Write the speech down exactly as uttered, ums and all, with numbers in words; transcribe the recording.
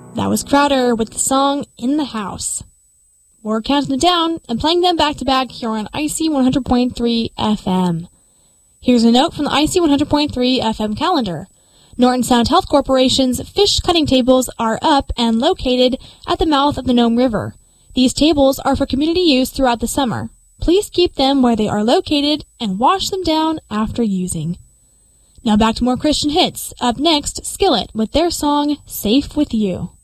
That was Crowder with the song In the House. We're counting it down and playing them back to back here on I C one hundred point three F M. Here's a note from the I C one hundred point three F M calendar. Norton Sound Health Corporation's fish cutting tables are up and located at the mouth of the Nome River. These tables are for community use throughout the summer. Please keep them where they are located and wash them down after using. Now back to more Christian hits. Up next, Skillet with their song Safe With You.